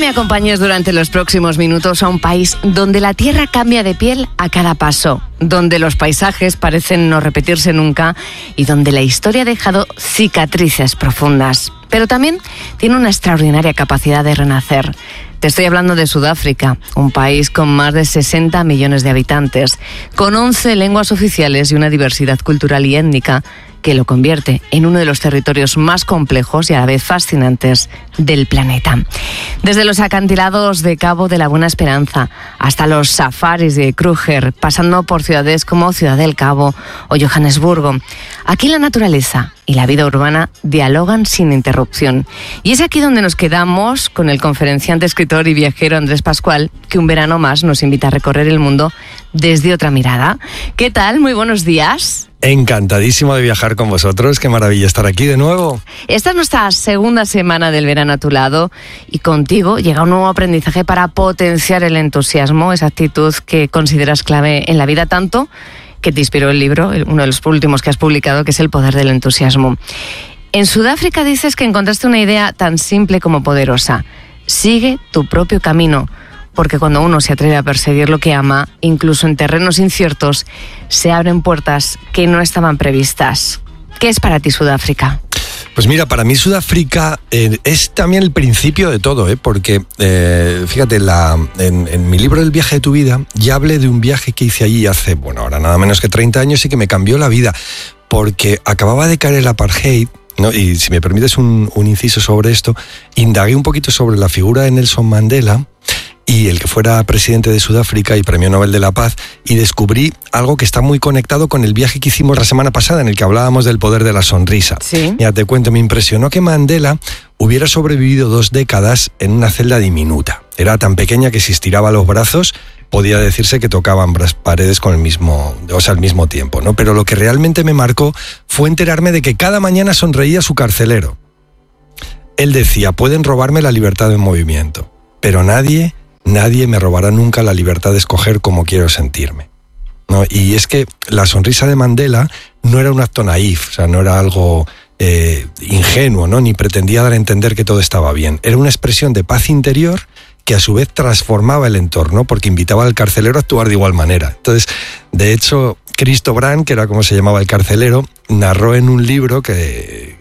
me acompañes durante los próximos minutos a un país donde la tierra cambia de piel a cada paso, donde los paisajes parecen no repetirse nunca y donde la historia ha dejado cicatrices profundas. Pero también tiene una extraordinaria capacidad de renacer. Te estoy hablando de Sudáfrica, un país con más de 60 millones de habitantes, con 11 lenguas oficiales y una diversidad cultural y étnica que lo convierte en uno de los territorios más complejos y a la vez fascinantes del planeta. Desde los acantilados de Cabo de la Buena Esperanza hasta los safaris de Kruger, pasando por ciudades como Ciudad del Cabo o Johannesburgo, aquí la naturaleza y la vida urbana dialogan sin interrupción. Y es aquí donde nos quedamos con el conferenciante, escritor y viajero Andrés Pascual, que un verano más nos invita a recorrer el mundo desde otra mirada. ¿Qué tal? Muy buenos días. Encantadísimo de viajar con vosotros, qué maravilla estar aquí de nuevo. Esta es nuestra segunda semana del verano a tu lado y contigo llega un nuevo aprendizaje para potenciar el entusiasmo, esa actitud que consideras clave en la vida, tanto que te inspiró el libro, uno de los últimos que has publicado, que es El poder del entusiasmo. En Sudáfrica dices que encontraste una idea tan simple como poderosa: sigue tu propio camino. Porque cuando uno se atreve a perseguir lo que ama, incluso en terrenos inciertos, se abren puertas que no estaban previstas. ¿Qué es para ti Sudáfrica? Pues mira, para mí Sudáfrica es también el principio de todo, porque fíjate, en mi libro El viaje de tu vida ya hablé de un viaje que hice allí hace, ahora nada menos que 30 años y que me cambió la vida, porque acababa de caer el apartheid, ¿no? Y si me permites un inciso sobre esto, indagué un poquito sobre la figura de Nelson Mandela y el que fuera presidente de Sudáfrica y Premio Nobel de la Paz, y descubrí algo que está muy conectado con el viaje que hicimos la semana pasada, en el que hablábamos del poder de la sonrisa. Sí. Mira, te cuento, me impresionó que Mandela hubiera sobrevivido 2 décadas en una celda diminuta. Era tan pequeña que si estiraba los brazos podía decirse que tocaban paredes al mismo tiempo, ¿no? Pero lo que realmente me marcó fue enterarme de que cada mañana sonreía su carcelero. Él decía: pueden robarme la libertad de movimiento, pero nadie me robará nunca la libertad de escoger cómo quiero sentirme, ¿no? Y es que la sonrisa de Mandela no era un acto naif, o sea, no era algo ingenuo, ¿no? Ni pretendía dar a entender que todo estaba bien. Era una expresión de paz interior que a su vez transformaba el entorno, porque invitaba al carcelero a actuar de igual manera. Entonces, de hecho, Cristo Brand, que era como se llamaba el carcelero, narró en un libro que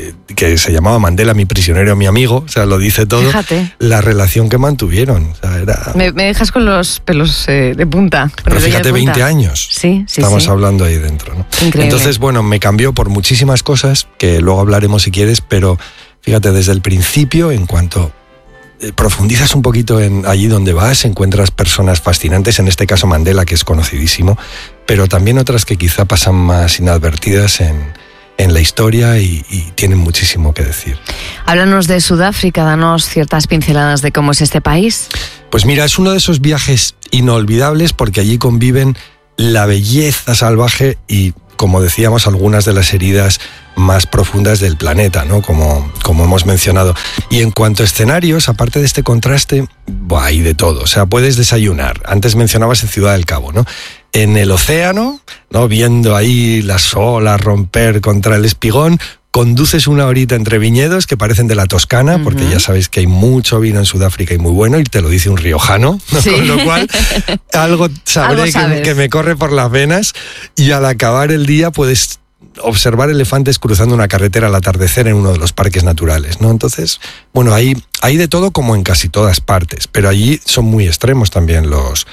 se llamaba Mandela, mi prisionero, mi amigo, o sea, lo dice todo. Fíjate. La relación que mantuvieron. O sea, era... Me dejas con los pelos de punta. Pero fíjate, 20 años. Sí. Estamos hablando ahí dentro, ¿no? Increíble. Entonces, me cambió por muchísimas cosas, que luego hablaremos si quieres, pero fíjate, desde el principio, en cuanto profundizas un poquito en allí donde vas, encuentras personas fascinantes, en este caso Mandela, que es conocidísimo, pero también otras que quizá pasan más inadvertidas en la historia y tienen muchísimo que decir. Háblanos de Sudáfrica, danos ciertas pinceladas de cómo es este país. Pues mira, es uno de esos viajes inolvidables porque allí conviven la belleza salvaje y, como decíamos, algunas de las heridas más profundas del planeta, ¿no? Como hemos mencionado. Y en cuanto a escenarios, aparte de este contraste, hay de todo. O sea, puedes desayunar. Antes mencionabas en Ciudad del Cabo, ¿no? En el océano, ¿no? Viendo ahí las olas romper contra el espigón, conduces una horita entre viñedos que parecen de la Toscana, porque ya sabéis que hay mucho vino en Sudáfrica y muy bueno, y te lo dice un riojano, ¿no? Sí. Con lo cual algo sabré que me corre por las venas, y al acabar el día puedes observar elefantes cruzando una carretera al atardecer en uno de los parques naturales, ¿no? Entonces, hay de todo, como en casi todas partes, pero allí son muy extremos también los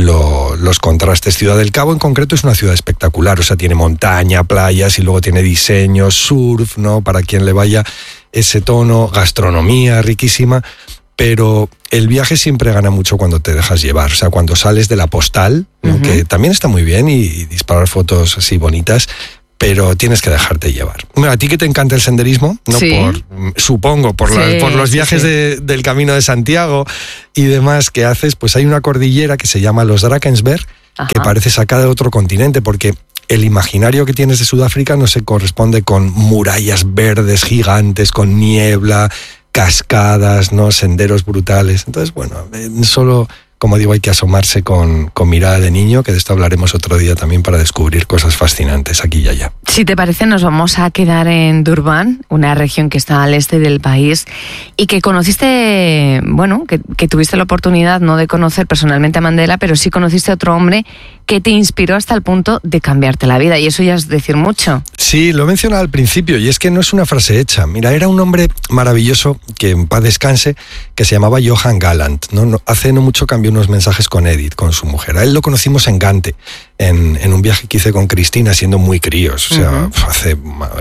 contrastes. Ciudad del Cabo en concreto es una ciudad espectacular, o sea, tiene montaña, playas y luego tiene diseño, surf, ¿no? Para quien le vaya ese tono, gastronomía riquísima, pero el viaje siempre gana mucho cuando te dejas llevar, o sea, cuando sales de la postal, ¿no? Que también está muy bien y disparar fotos así bonitas, pero tienes que dejarte llevar. Bueno, a ti que te encanta el senderismo, ¿no? Sí. Supongo, por los viajes del Camino de Santiago y demás que haces, pues hay una cordillera que se llama los Drakensberg, que parece sacada de otro continente, porque el imaginario que tienes de Sudáfrica no se corresponde con murallas verdes gigantes, con niebla, cascadas, ¿no? Senderos brutales. Entonces, solo como digo, hay que asomarse con mirada de niño, que de esto hablaremos otro día también para descubrir cosas fascinantes aquí y allá. Si te parece, nos vamos a quedar en Durban, una región que está al este del país y que conociste, bueno, que tuviste la oportunidad no de conocer personalmente a Mandela, pero sí conociste a otro hombre que te inspiró hasta el punto de cambiarte la vida, y eso ya es decir mucho. Sí, lo he mencionado al principio, y es que no es una frase hecha. Mira, era un hombre maravilloso, que en paz descanse, que se llamaba Johan Gallant, ¿no? Hace no mucho cambió unos mensajes con Edith, con su mujer. A él lo conocimos en Gante, en un viaje que hice con Cristina, siendo muy críos, o sea, hace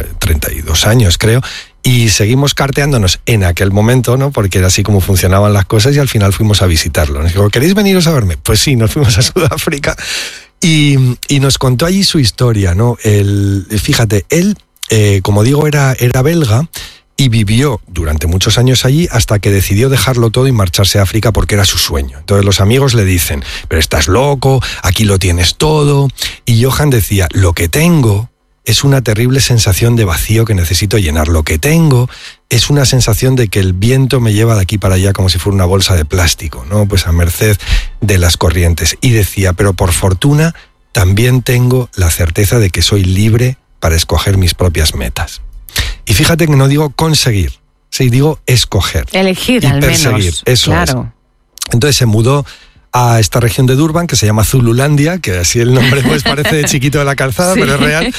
32 años, creo. Y seguimos carteándonos en aquel momento, ¿no? Porque era así como funcionaban las cosas, y al final fuimos a visitarlo. Nos dijo, ¿queréis veniros a verme? Pues sí, nos fuimos a Sudáfrica y nos contó allí su historia, ¿no? Fíjate, él, como digo, era belga y vivió durante muchos años allí hasta que decidió dejarlo todo y marcharse a África porque era su sueño. Entonces los amigos le dicen, pero estás loco, aquí lo tienes todo. Y Johan decía, lo que tengo es una terrible sensación de vacío que necesito llenar. Lo que tengo es una sensación de que el viento me lleva de aquí para allá como si fuera una bolsa de plástico, ¿no? Pues a merced de las corrientes. Y decía, pero por fortuna también tengo la certeza de que soy libre para escoger mis propias metas. Y fíjate que no digo conseguir, sí, digo escoger. Elegir, al perseguir, menos. eso claro. Es. Entonces se mudó a esta región de Durban, que se llama Zululandia, que así el nombre pues parece de chiquito de la calzada, sí, pero es real.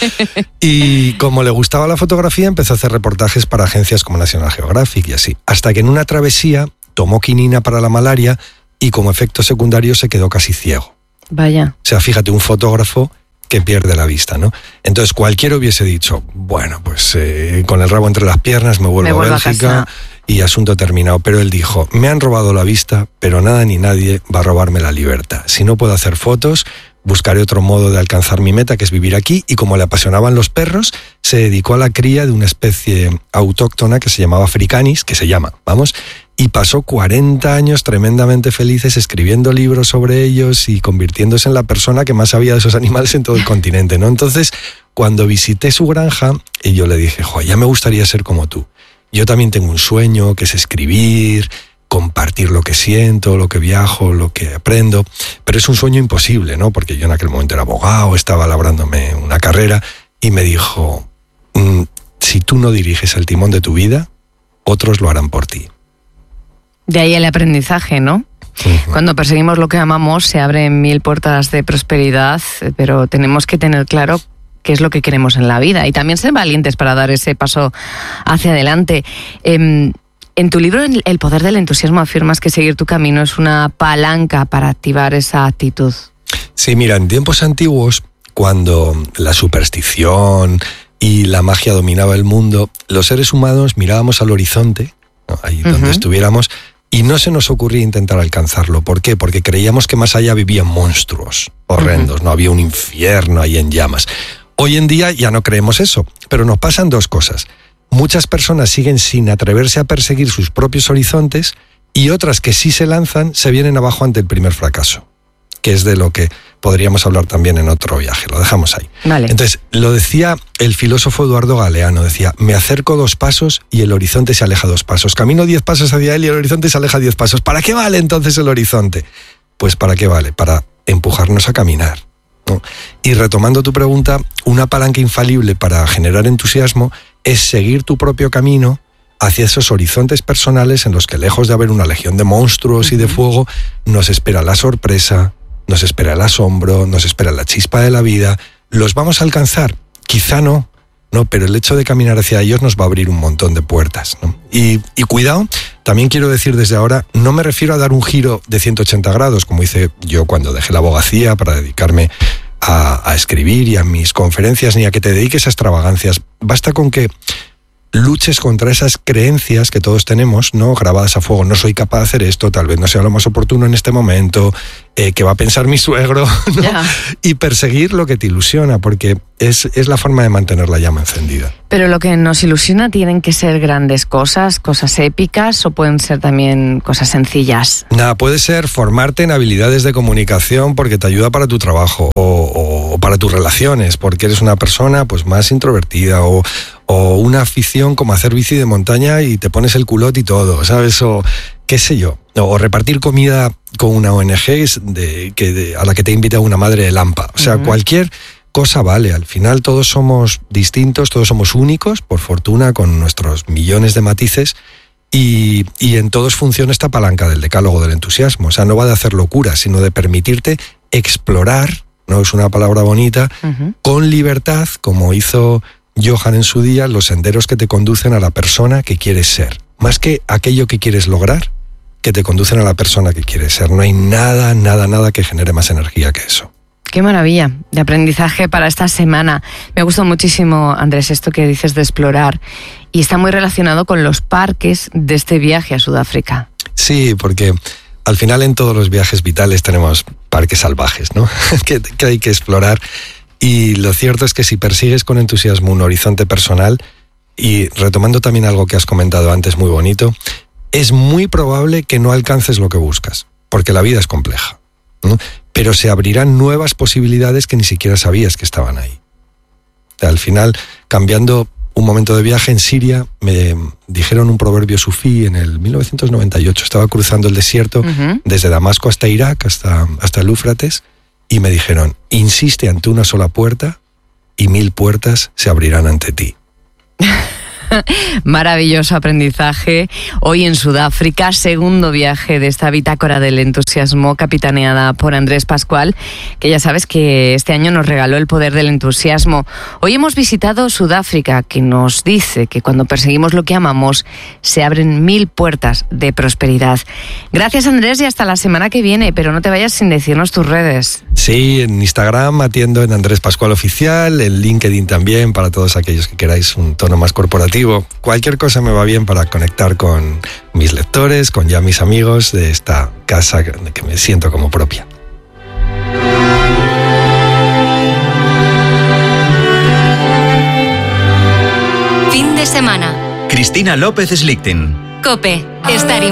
Y como le gustaba la fotografía, empezó a hacer reportajes para agencias como National Geographic y así. Hasta que en una travesía tomó quinina para la malaria y como efecto secundario se quedó casi ciego. Vaya. O sea, fíjate, un fotógrafo que pierde la vista, ¿no? Entonces cualquiera hubiese dicho, bueno, pues con el rabo entre las piernas me vuelvo a Bélgica y asunto terminado. Pero él dijo, me han robado la vista, pero nada ni nadie va a robarme la libertad. Si no puedo hacer fotos, buscaré otro modo de alcanzar mi meta, que es vivir aquí. Y como le apasionaban los perros, se dedicó a la cría de una especie autóctona que se llamaba africanis, y pasó 40 años tremendamente felices escribiendo libros sobre ellos y convirtiéndose en la persona que más sabía de esos animales en todo el continente, ¿no? Entonces, cuando visité su granja, yo le dije, ya me gustaría ser como tú. Yo también tengo un sueño, que es escribir, compartir lo que siento, lo que viajo, lo que aprendo, pero es un sueño imposible, ¿no? Porque yo en aquel momento era abogado, estaba labrándome una carrera, y me dijo, si tú no diriges el timón de tu vida, otros lo harán por ti. De ahí el aprendizaje, ¿no? Uh-huh. Cuando perseguimos lo que amamos, se abren 1000 puertas de prosperidad, pero tenemos que tener claro qué es lo que queremos en la vida y también ser valientes para dar ese paso hacia adelante. En tu libro, El poder del entusiasmo, afirmas que seguir tu camino es una palanca para activar esa actitud. Sí, mira, en tiempos antiguos, cuando la superstición y la magia dominaba el mundo, los seres humanos mirábamos al horizonte, ¿no? Ahí donde estuviéramos, y no se nos ocurría intentar alcanzarlo. ¿Por qué? Porque creíamos que más allá vivían monstruos horrendos, no había un infierno ahí en llamas. Hoy en día ya no creemos eso, pero nos pasan dos cosas. Muchas personas siguen sin atreverse a perseguir sus propios horizontes y otras que sí se lanzan se vienen abajo ante el primer fracaso, que es de lo que podríamos hablar también en otro viaje. Lo dejamos ahí. Vale. Entonces, lo decía el filósofo Eduardo Galeano, decía, me acerco 2 pasos y el horizonte se aleja 2 pasos. Camino 10 pasos hacia él y el horizonte se aleja 10 pasos. ¿Para qué vale entonces el horizonte? Pues ¿para qué vale? Para empujarnos a caminar, ¿no? Y retomando tu pregunta, una palanca infalible para generar entusiasmo es seguir tu propio camino hacia esos horizontes personales en los que, lejos de haber una legión de monstruos y de fuego, nos espera la sorpresa, nos espera el asombro, nos espera la chispa de la vida. ¿Los vamos a alcanzar? Quizá no, pero el hecho de caminar hacia ellos nos va a abrir un montón de puertas, ¿no? Y cuidado, también quiero decir desde ahora, no me refiero a dar un giro de 180 grados, como hice yo cuando dejé la abogacía para dedicarme a escribir y a mis conferencias, ni a que te dediques a extravagancias. Basta con que luches contra esas creencias que todos tenemos, ¿no? Grabadas a fuego. No soy capaz de hacer esto, tal vez no sea lo más oportuno en este momento, ¿qué va a pensar mi suegro? ¿No? Yeah. Y perseguir lo que te ilusiona, porque es la forma de mantener la llama encendida. Pero lo que nos ilusiona tienen que ser grandes cosas épicas, o pueden ser también cosas sencillas. Nada, puede ser formarte en habilidades de comunicación porque te ayuda para tu trabajo, o para para tus relaciones, porque eres una persona pues más introvertida, o una afición como hacer bici de montaña y te pones el culot y todo, ¿sabes? O qué sé yo, o repartir comida con una ONG a la que te invita una madre de Lampa. O sea, cualquier cosa vale. Al final todos somos distintos, todos somos únicos, por fortuna, con nuestros millones de matices, y en todos funciona esta palanca del decálogo del entusiasmo. O sea, no va de hacer locuras, sino de permitirte explorar, no es una palabra bonita, con libertad, como hizo Johan en su día, los senderos que te conducen a la persona que quieres ser. Más que aquello que quieres lograr, que te conducen a la persona que quieres ser. No hay nada que genere más energía que eso. Qué maravilla de aprendizaje para esta semana. Me gustó muchísimo, Andrés, esto que dices de explorar, y está muy relacionado con los parques de este viaje a Sudáfrica. Sí, porque al final en todos los viajes vitales tenemos parques salvajes, ¿no? que hay que explorar. Y lo cierto es que si persigues con entusiasmo un horizonte personal, y retomando también algo que has comentado antes muy bonito, es muy probable que no alcances lo que buscas, porque la vida es compleja, ¿no? Pero se abrirán nuevas posibilidades que ni siquiera sabías que estaban ahí. O sea, al final, cambiando un momento de viaje en Siria, me dijeron un proverbio sufí en el 1998. Estaba cruzando el desierto desde Damasco hasta Irak, hasta el Éufrates, y me dijeron, insiste ante una sola puerta y 1000 puertas se abrirán ante ti. Maravilloso aprendizaje. Hoy en Sudáfrica, segundo viaje de esta bitácora del entusiasmo capitaneada por Andrés Pascual, que ya sabes que este año nos regaló el poder del entusiasmo. Hoy hemos visitado Sudáfrica, que nos dice que cuando perseguimos lo que amamos, se abren 1000 puertas de prosperidad. Gracias, Andrés, y hasta la semana que viene, pero no te vayas sin decirnos tus redes. Sí, en Instagram atiendo en Andrés Pascual Oficial, en LinkedIn también, para todos aquellos que queráis un tono más corporativo. Cualquier cosa me va bien para conectar con mis lectores, con ya mis amigos de esta casa que me siento como propia. Fin de semana. Cristina López Slichting. COPE. Estar